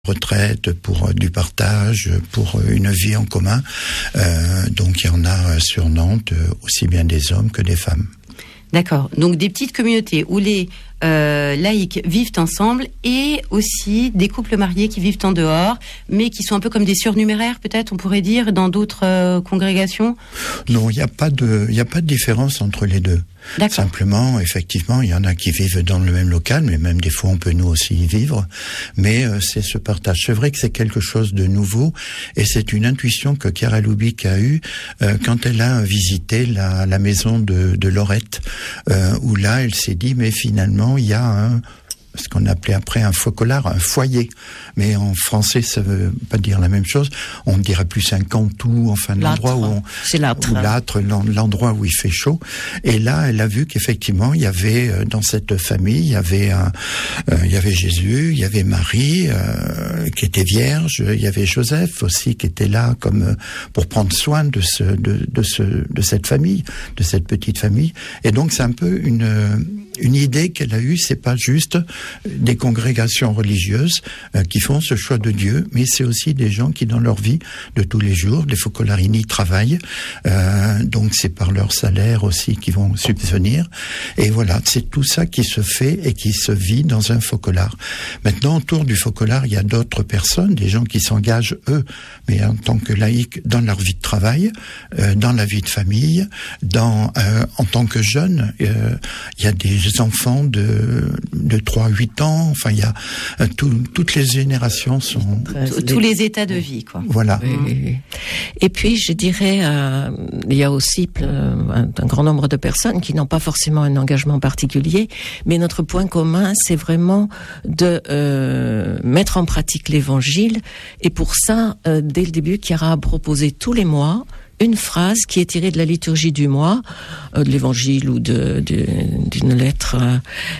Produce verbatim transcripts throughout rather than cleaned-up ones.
retraite, pour euh, du partage, pour euh, une vie en commun. Euh, donc il y en a sur Nantes, euh, aussi bien des hommes que des femmes. D'accord. Donc des petites communautés où les euh, laïcs vivent ensemble et aussi des couples mariés qui vivent en dehors, mais qui sont un peu comme des surnuméraires, peut-être, on pourrait dire, dans d'autres euh, congrégations. Non, il n'y a pas de, il n'y a pas de différence entre les deux. D'accord. Simplement, effectivement, il y en a qui vivent dans le même local, mais même des fois on peut nous aussi y vivre. Mais euh, c'est ce partage. C'est vrai que c'est quelque chose de nouveau, et c'est une intuition que Chiara Lubick a eue euh, quand elle a visité la, la maison de, de Lorette, euh, où là, elle s'est dit, mais finalement, il y a un ce qu'on appelait après un focolare, un foyer. Mais en français, ça veut pas dire la même chose. On dirait plus un cantou, enfin, l'endroit où on... C'est l'âtre. Où l'âtre, l'endroit où il fait chaud. Et là, elle a vu qu'effectivement, il y avait, dans cette famille, il y avait un, euh, il y avait Jésus, il y avait Marie, euh, qui était vierge, il y avait Joseph aussi, qui était là comme, pour prendre soin de ce, de, de ce, de cette famille, de cette petite famille. Et donc, c'est un peu une, une idée qu'elle a eue, c'est pas juste des congrégations religieuses euh, qui font ce choix de Dieu, mais c'est aussi des gens qui, dans leur vie de tous les jours, les Focolarini travaillent, euh, donc c'est par leur salaire aussi qu'ils vont subvenir. Et voilà, c'est tout ça qui se fait et qui se vit dans un focolare. Maintenant, autour du focolare, il y a d'autres personnes, des gens qui s'engagent, eux, mais en tant que laïcs, dans leur vie de travail, euh, dans la vie de famille, dans, euh, en tant que jeunes, euh, il y a des enfants de, de trois à huit ans, enfin, il y a euh, tout, toutes les générations sont... Tous les états de vie, quoi. Voilà. Oui, oui, oui. Et puis, je dirais, euh, il y a aussi un, un grand nombre de personnes qui n'ont pas forcément un engagement particulier, mais notre point commun, c'est vraiment de euh, mettre en pratique l'évangile. Et pour ça, euh, dès le début, Chiara a proposé tous les mois une phrase qui est tirée de la liturgie du mois, euh, de l'évangile ou de, de, d'une lettre. Euh,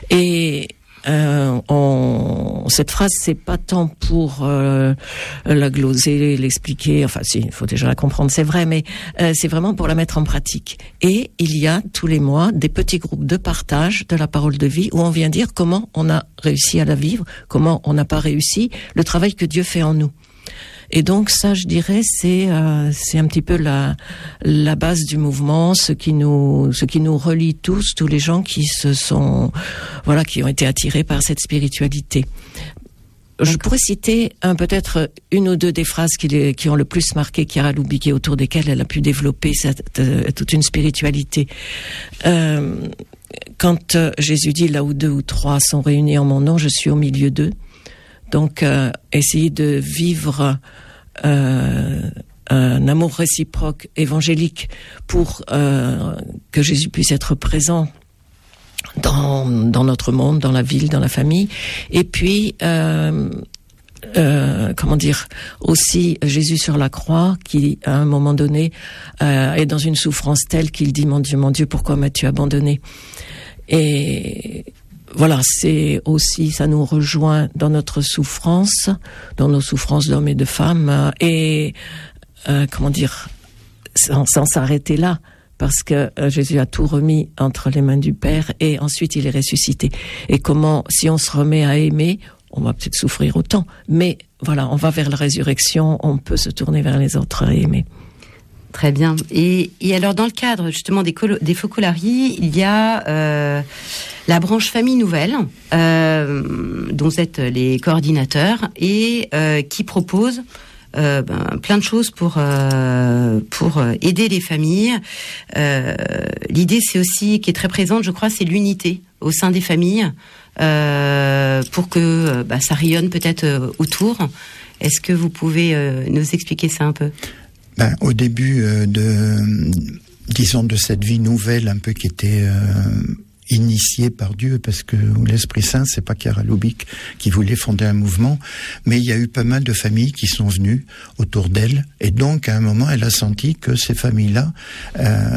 et Euh, on, cette phrase, c'est pas tant pour euh, la gloser, l'expliquer, enfin si, il faut déjà la comprendre, c'est vrai, mais euh, c'est vraiment pour la mettre en pratique. Et il y a tous les mois des petits groupes de partage de la parole de vie où on vient dire comment on a réussi à la vivre, comment on n'a pas réussi, le travail que Dieu fait en nous. Et donc ça, je dirais, c'est euh, c'est un petit peu la la base du mouvement, ce qui nous ce qui nous relie tous, tous les gens qui se sont voilà qui ont été attirés par cette spiritualité. Je pourrais citer un, peut-être une ou deux des phrases qui, les, qui ont le plus marqué Chiara Lubick et autour desquelles elle a pu développer cette, euh, toute une spiritualité. Euh, quand euh, Jésus dit là où deux ou trois sont réunis en mon nom, je suis au milieu d'eux. Donc, euh, essayer de vivre euh, un amour réciproque évangélique pour euh, que Jésus puisse être présent dans dans notre monde, dans la ville, dans la famille. Et puis, euh, euh, comment dire, aussi Jésus sur la croix, qui à un moment donné euh, est dans une souffrance telle qu'il dit « Mon Dieu, mon Dieu, pourquoi m'as-tu abandonné ?» Et voilà, c'est aussi, ça nous rejoint dans notre souffrance, dans nos souffrances d'hommes et de femmes, et euh, comment dire, sans, sans s'arrêter là, parce que euh, Jésus a tout remis entre les mains du Père, et ensuite il est ressuscité. Et comment, si on se remet à aimer, on va peut-être souffrir autant, mais voilà, on va vers la résurrection, on peut se tourner vers les autres et aimer. Très bien. Et, et alors, dans le cadre justement des, colo- des Focolari, il y a euh, la branche Famille Nouvelle, euh, dont vous êtes les coordinateurs, et euh, qui propose euh, ben, plein de choses pour euh, pour aider les familles. Euh, l'idée, c'est aussi, qui est très présente, je crois, c'est l'unité au sein des familles, euh, pour que bah, ça rayonne peut-être euh, autour. Est-ce que vous pouvez euh, nous expliquer ça un peu ? Ben, au début euh, de, disons, de cette vie nouvelle, un peu qui était euh, initiée par Dieu, parce que l'Esprit Saint, c'est pas Chiara Lubick qui voulait fonder un mouvement, mais il y a eu pas mal de familles qui sont venues autour d'elle, et donc à un moment, elle a senti que ces familles-là, euh,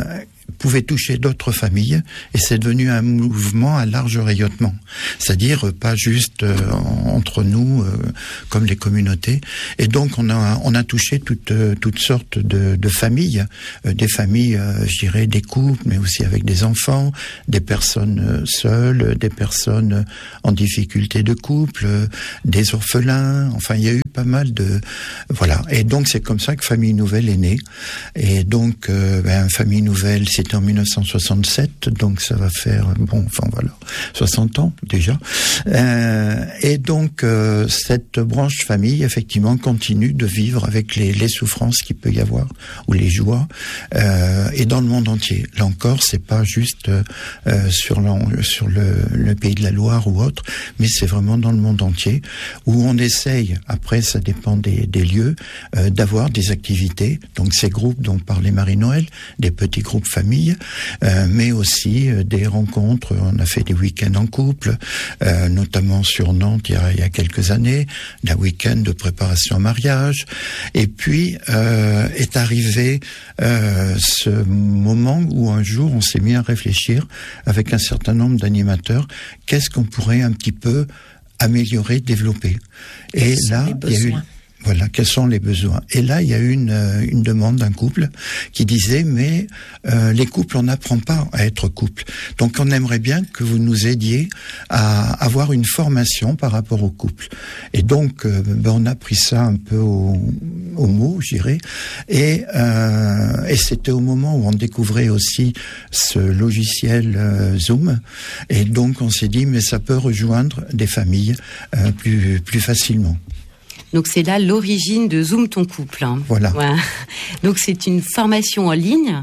pouvait toucher d'autres familles, et c'est devenu un mouvement à large rayonnement. C'est-à-dire pas juste euh, entre nous, euh, comme les communautés. Et donc on a on a touché toutes euh, toutes sortes de, de familles, euh, des familles, euh, je dirais, des couples, mais aussi avec des enfants, des personnes seules, des personnes en difficulté de couple, euh, des orphelins. Enfin, il y a eu pas mal de voilà. Et donc c'est comme ça que Famille Nouvelle est née. Et donc euh, ben, Famille Nouvelle, c'était en mille neuf cent soixante-sept, donc ça va faire, bon, enfin voilà, soixante ans déjà. Euh, et donc, euh, cette branche famille, effectivement, continue de vivre avec les, les souffrances qu'il peut y avoir, ou les joies, euh, et dans le monde entier. Là encore, c'est pas juste euh, sur, sur le, le pays de la Loire ou autre, mais c'est vraiment dans le monde entier, où on essaye, après ça dépend des, des lieux, euh, d'avoir des activités. Donc ces groupes dont parlait Marie-Noël, des petits groupes familles, euh, mais aussi euh, des rencontres. On a fait des week-ends en couple, euh, notamment sur Nantes il y a, il y a quelques années, d'un week-end de préparation au mariage. Et puis euh, est arrivé euh, ce moment où un jour on s'est mis à réfléchir avec un certain nombre d'animateurs, qu'est-ce qu'on pourrait un petit peu améliorer, développer. Et là, il y a eu Voilà, quels sont les besoins. Et là, il y a eu une, une demande d'un couple qui disait, mais euh, les couples, on n'apprend pas à être couple. Donc, on aimerait bien que vous nous aidiez à avoir une formation par rapport au couple. Et donc, euh, ben, on a pris ça un peu au, au mot, je dirais. Et, euh, et c'était au moment où on découvrait aussi ce logiciel euh, Zoom. Et donc, on s'est dit, mais ça peut rejoindre des familles euh, plus, plus facilement. Donc c'est là l'origine de Zoom ton couple. Hein. Voilà. Ouais. Donc c'est une formation en ligne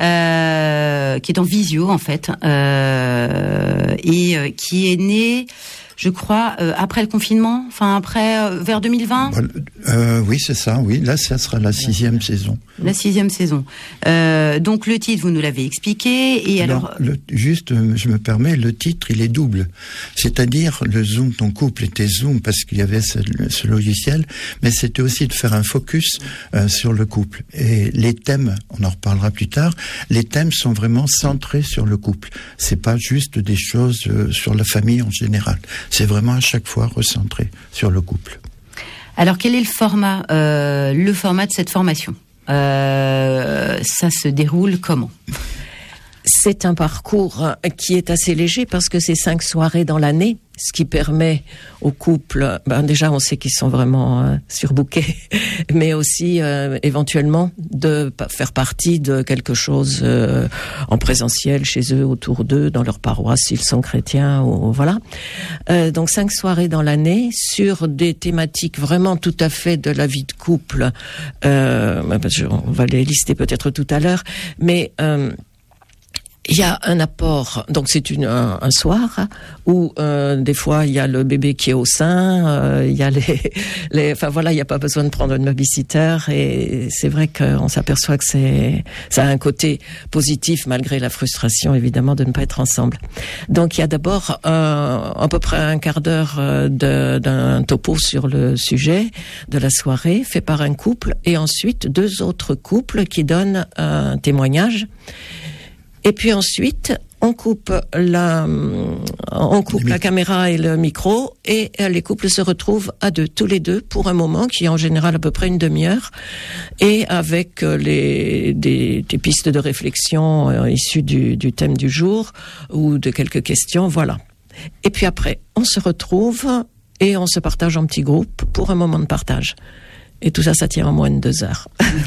euh, qui est en visio en fait euh, et euh, qui est née, je crois, euh, après le confinement, enfin après euh, vers deux mille vingt. Euh, oui, c'est ça. Oui, là, ça sera la sixième ouais. saison. La sixième saison. Euh, donc le titre, vous nous l'avez expliqué. Et alors, alors le, juste, je me permets, le titre, il est double. C'est-à-dire, le Zoom, ton couple était Zoom parce qu'il y avait ce, ce logiciel, mais c'était aussi de faire un focus euh, sur le couple. Et les thèmes, on en reparlera plus tard. Les thèmes sont vraiment centrés sur le couple. C'est pas juste des choses euh, sur la famille en général. C'est vraiment à chaque fois recentré sur le couple. Alors, quel est le format, euh, le format de cette formation ? Euh, ça se déroule comment ? C'est un parcours qui est assez léger parce que c'est cinq soirées dans l'année, ce qui permet aux couples, ben déjà on sait qu'ils sont vraiment euh, surbookés, mais aussi euh, éventuellement de faire partie de quelque chose euh, en présentiel chez eux, autour d'eux, dans leur paroisse s'ils sont chrétiens, ou voilà. Euh, donc cinq soirées dans l'année sur des thématiques vraiment tout à fait de la vie de couple. Euh, on va les lister peut-être tout à l'heure, mais euh, il y a un apport, donc c'est une, un, un soir où euh, des fois il y a le bébé qui est au sein, euh, il y a les, les, enfin voilà, il n'y a pas besoin de prendre une babysitter et c'est vrai qu'on s'aperçoit que c'est, ça a un côté positif malgré la frustration évidemment de ne pas être ensemble. Donc il y a d'abord euh, à peu près un quart d'heure de, d'un topo sur le sujet de la soirée fait par un couple et ensuite deux autres couples qui donnent un témoignage. Et puis ensuite, on coupe la, on coupe la caméra et le micro et les couples se retrouvent à deux, tous les deux, pour un moment qui est en général à peu près une demi-heure et avec les, des, des pistes de réflexion euh, issues du, du thème du jour ou de quelques questions, voilà. Et puis après, on se retrouve et on se partage en petits groupes pour un moment de partage. Et tout ça, ça tient en moins de deux heures.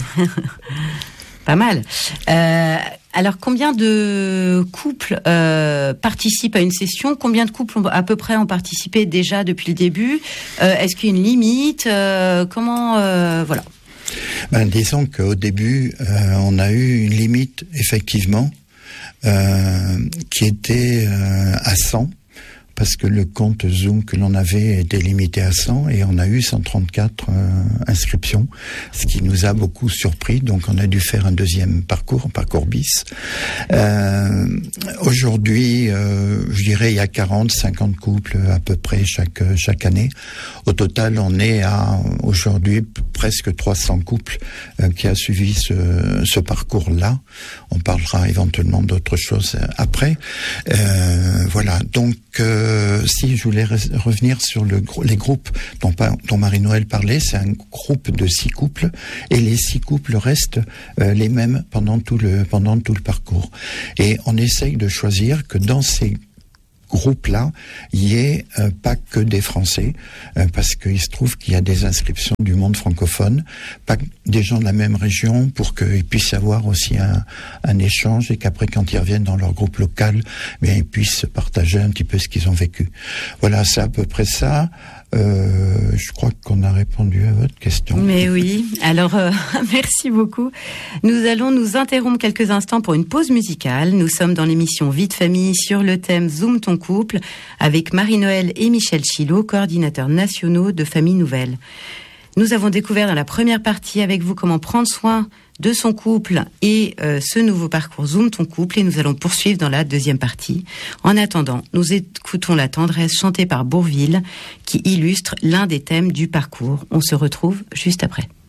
Pas mal. Euh, alors, combien de couples euh, participent à une session ? Combien de couples ont, à peu près ont participé déjà depuis le début ? euh, Est-ce qu'il y a une limite ? euh, Comment euh, voilà. Ben, disons qu'au début, euh, on a eu une limite, effectivement, euh, qui était euh, à cent. Parce que le compte Zoom que l'on avait était limité à cent et on a eu cent trente-quatre euh, inscriptions, ce qui nous a beaucoup surpris. Donc on a dû faire un deuxième parcours, un parcours bis. Euh, aujourd'hui, euh, je dirais il y a quarante, cinquante couples à peu près chaque chaque année. Au total, on est à aujourd'hui près presque trois cents couples euh, qui a suivi ce, ce parcours-là. On parlera éventuellement d'autres choses après. Euh, voilà, donc euh, si je voulais re- revenir sur le, les groupes dont, dont Marie-Noëlle parlait, c'est un groupe de six couples et les six couples restent euh, les mêmes pendant tout le, pendant tout le parcours. Et on essaye de choisir que dans ces groupe-là, il n'y ait euh, pas que des Français, euh, parce qu'il se trouve qu'il y a des inscriptions du monde francophone, pas des gens de la même région, pour qu'ils puissent avoir aussi un, un échange, et qu'après, quand ils reviennent dans leur groupe local, bien, ils puissent partager un petit peu ce qu'ils ont vécu. Voilà, c'est à peu près ça. Euh, je crois qu'on a répondu à votre question. Mais oui, alors euh, merci beaucoup. Nous allons nous interrompre quelques instants pour une pause musicale. Nous sommes dans l'émission Vie de famille sur le thème Zoom ton couple avec Marie-Noëlle et Michel Chilot, coordinateurs nationaux de Famille Nouvelle. Nous avons découvert dans la première partie avec vous comment prendre soin de son couple et euh, ce nouveau parcours Zoom ton couple, et nous allons poursuivre dans la deuxième partie. En attendant, nous écoutons La tendresse chantée par Bourvil qui illustre l'un des thèmes du parcours. On se retrouve juste après.